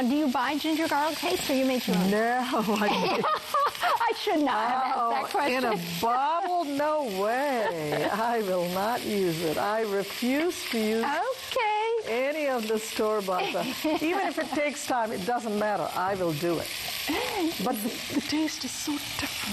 Do you buy ginger garlic paste or you make your own? No, I should not have asked that question. In a bottle? No way. I will not use it. I refuse to use any of the store-bought stuff. Even if it takes time, it doesn't matter. I will do it. But the taste is so different.